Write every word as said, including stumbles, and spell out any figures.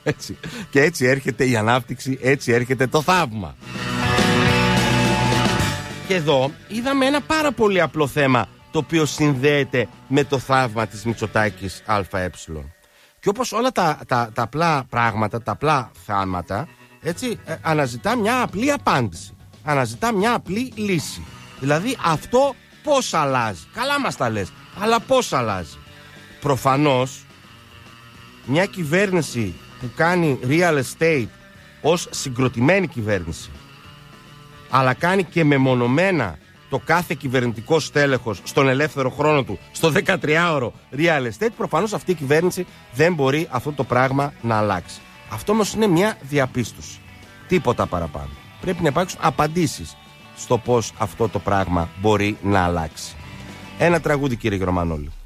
Έτσι. Και έτσι έρχεται η ανάπτυξη, έτσι έρχεται το θαύμα. Και εδώ είδαμε ένα πάρα πολύ απλό θέμα, το οποίο συνδέεται με το θαύμα της Μητσοτάκης ΑΕ. Και όπως όλα τα, τα, τα απλά πράγματα, τα απλά θάματα, έτσι, ε, αναζητά μια απλή απάντηση. Αναζητά μια απλή λύση. Δηλαδή αυτό πώς αλλάζει. Καλά μας τα λες, αλλά πώς αλλάζει. Προφανώς μια κυβέρνηση που κάνει real estate ως συγκροτημένη κυβέρνηση, αλλά κάνει και μεμονωμένα το κάθε κυβερνητικό στέλεχος στον ελεύθερο χρόνο του, στο δεκατριάωρο real estate, προφανώς αυτή η κυβέρνηση δεν μπορεί αυτό το πράγμα να αλλάξει. Αυτό όμως είναι μια διαπίστωση. Τίποτα παραπάνω. Πρέπει να υπάρξουν απαντήσεις στο πώς αυτό το πράγμα μπορεί να αλλάξει. Ένα τραγούδι, κύριε Γερμανόλη.